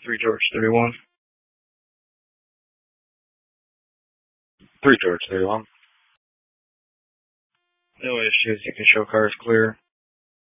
3 George 31. 3 George 31. No issues. You can show cars clear.